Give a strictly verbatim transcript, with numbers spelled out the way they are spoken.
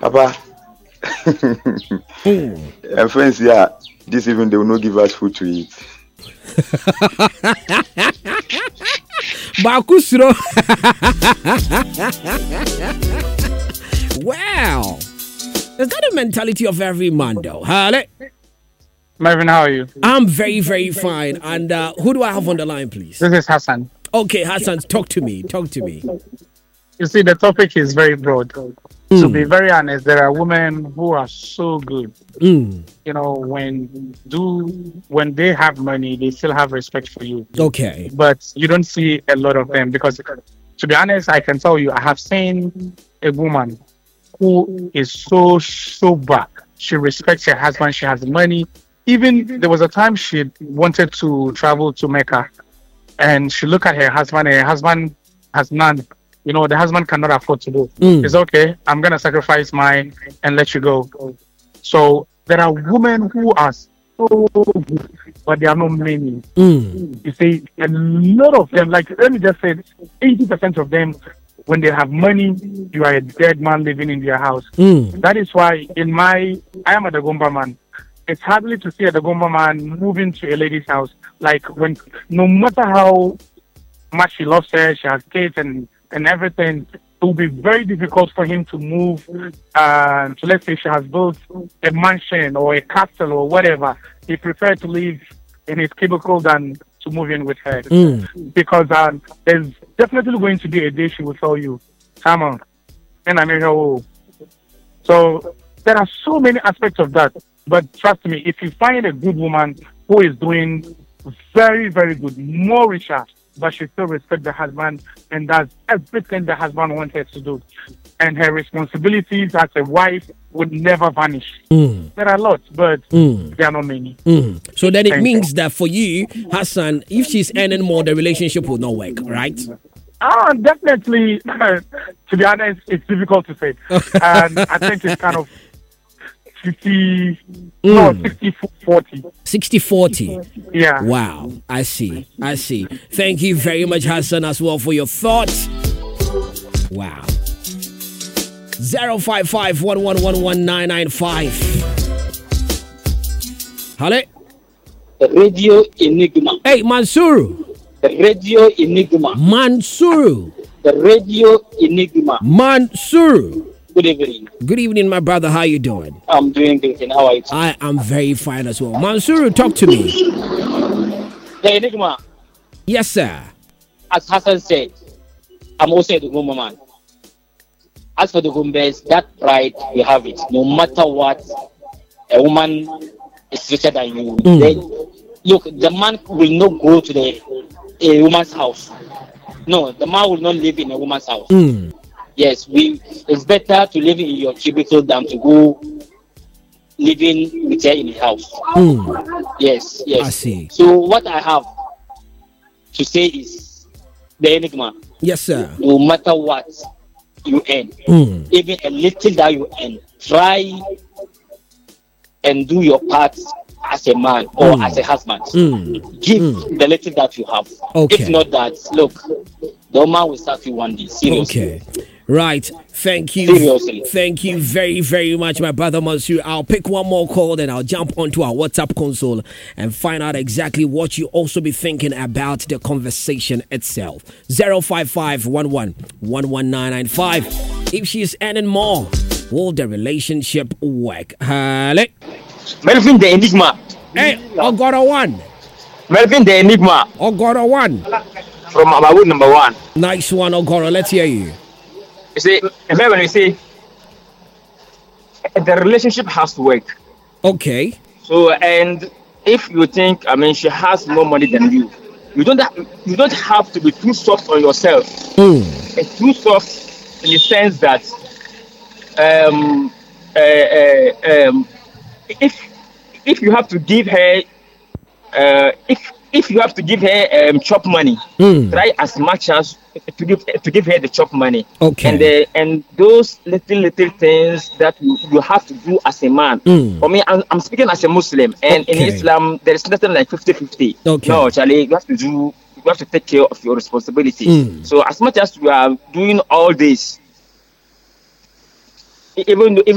Papa. Mm. And friends, yeah, this evening they will not give us food to eat. Bakusro. Wow. Is that the mentality of every man, though? Hello? Marvin, how are you? I'm very, very fine. And uh, who do I have on the line, please? This is Hassan. Okay, Hassan, talk to me. Talk to me. You see, the topic is very broad. Mm. To be very honest, there are women who are so good. Mm. You know, when do when they have money, they still have respect for you. Okay. But you don't see a lot of them because, to be honest, I can tell you, I have seen a woman who is so sober. She respects her husband. She has money. Even there was a time she wanted to travel to Mecca, and she looked at her husband. And her husband has none. You know, the husband cannot afford to do. Mm. It's okay. I'm gonna sacrifice mine and let you go. So there are women who are so good, but there are not many. Mm. You see, a lot of them. Like let me just say, eighty percent of them, when they have money, you are a dead man living in their house. Mm. That is why in my, I am a Dagomba man. It's hardly to see a Dagomba man moving to a lady's house. Like when, no matter how much she loves her, she has kids and, and everything, it will be very difficult for him to move. Uh, so let's say she has built a mansion or a castle or whatever. He prefers to live in his cubicle than to move in with her. Mm. Because um, there's definitely going to be a day she will tell you, come on, and I mean, oh. So there are so many aspects of that. But trust me, if you find a good woman who is doing very, very good, more richer, but she still respects the husband and does everything the husband wants her to do, and her responsibilities as a wife would never vanish. Mm. There are lots, but Mm. there are not many. Mm. So then it Thank means you. that for you, Hassan, if she's earning more, the relationship will not work, right? Ah, definitely. To be honest, it's difficult to say. And I think it's kind of fifty, no, Mm. sixty forty. sixty forty. Yeah. Wow. I see. I see. Thank you very much, Hassan, as well, for your thoughts. Wow. zero five five one one one one nine nine five. Hello? Radio Enigma. Hey, Mansuru. Radio Enigma. Mansuru. The Radio Enigma. Mansuru. Good evening. Good evening, my brother. How you doing? I'm doing good. And how are you? I am very fine as well. Mansuru, talk to me. The Enigma, Yes, sir. as Hassan said, I'm also a Dugumba man. As for the Gumbes, that pride, you have it. No matter what, a woman is richer than you. Mm. Then, look, the man will not go to the a woman's house. No, the man will not live in a woman's house. Mm. Yes, we. It's better to live in your cubicle than to go living with her in the house. Mm. Yes, yes. I see. So what I have to say is the Enigma. Yes, sir. No matter what you earn, Mm. even a little that you earn, try and do your part as a man or Mm. as a husband. Mm. Give Mm. the little that you have. Okay. If not that, look, the woman will start you one day. Seriously. Okay. Right. Thank you. Seriously. Thank you very, very much, my brother Mansur. I'll pick one more call, then I'll jump onto our WhatsApp console and find out exactly what you also be thinking about the conversation itself. zero five five one one one one nine nine five. If she's earning more, will the relationship work? Hello? Melvin the Enigma. Hey, Ogoro one. Melvin the Enigma Ogoro one. from Abawood number one. Nice one, Ogoro. Let's hear you. You see, remember when we say the relationship has to work. Okay. So, and if you think, I mean, she has more money than you, you don't have, you don't have to be too soft on yourself. Mm. And too soft in the sense that um, uh, uh, um, if if you have to give her uh, if if you have to give her um, chop money, Mm. try as much as to give to give her the chop money. Okay. And the, and those little little things that you, you have to do as a man. Mm. For me, I'm, I'm speaking as a Muslim, and in Okay. Islam there is nothing like fifty fifty. Okay. No, Charlie, you have to do you have to take care of your responsibilities. Mm. So as much as you are doing all this, e- even though, even